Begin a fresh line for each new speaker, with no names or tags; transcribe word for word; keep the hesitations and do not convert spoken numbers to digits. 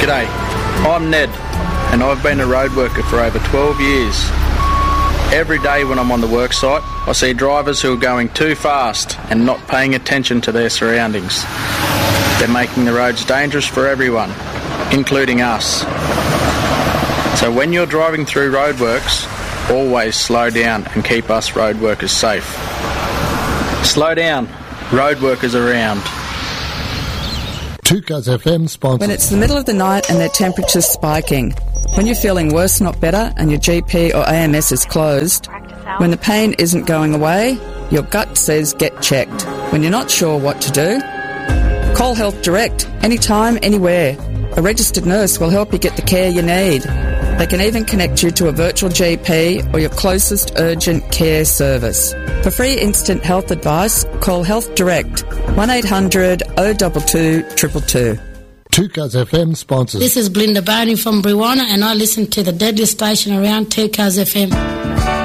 G'day, I'm Ned, and I've been a road worker for over twelve years. Every day when I'm on the work site, I see drivers who are going too fast and not paying attention to their surroundings. They're making the roads dangerous for everyone, including us. So when you're driving through roadworks, always slow down and keep us road workers safe. Slow down, road workers around.
two Cuz F M sponsor.
When it's the middle of the night and their temperature's spiking, when you're feeling worse not better and your G P or A M S is closed, when the pain isn't going away, your gut says get checked. When you're not sure what to do, call Health Direct, anytime, anywhere. A registered nurse will help you get the care you need. They can even connect you to a virtual G P or your closest urgent care service. For free instant health advice, call Health Direct, one eight hundred oh two two two two two.
two Cuz F M sponsors.
This is Belinda Barney from Brewana, and I listen to the deadliest station around, two Cuz F M.